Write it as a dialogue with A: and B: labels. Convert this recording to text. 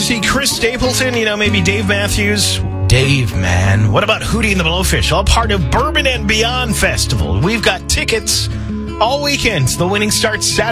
A: to see Chris Stapleton, maybe Dave Matthews. Dave, man. What about Hootie and the Blowfish? All part of Bourbon and Beyond Festival. We've got tickets all weekend. The winning starts Saturday.